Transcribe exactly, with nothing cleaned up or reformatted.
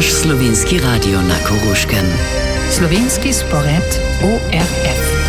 Vaš slovenski radio na Koroškem. Slovenski spored O R F.